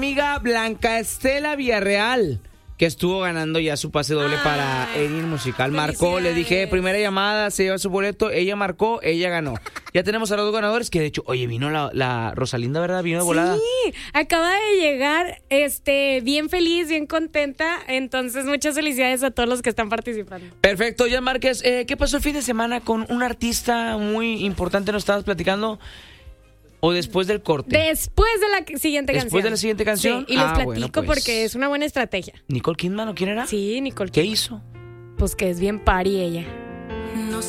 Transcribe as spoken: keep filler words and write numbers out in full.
Amiga Blanca Estela Villarreal, que estuvo ganando ya su pase doble Ay, para el musical. Marcó, le dije, primera llamada, se lleva su boleto, ella marcó, ella ganó. Ya tenemos a los dos ganadores, que de hecho, oye, vino la, la Rosalinda, ¿verdad? Vino de volada. Sí, acaba de llegar, este, bien feliz, bien contenta. Entonces, muchas felicidades a todos los que están participando. Perfecto, Jan Márquez, eh, ¿qué pasó el fin de semana con un artista muy importante? ¿Nos estabas platicando? ¿O después del corte? Después de la siguiente canción. ¿Después de la siguiente canción? Sí, y les Ah, platico bueno, pues. porque es una buena estrategia. ¿Nicole Kidman o quién era? Sí, Nicole ¿Qué Kidman. hizo? Pues que es bien party ella.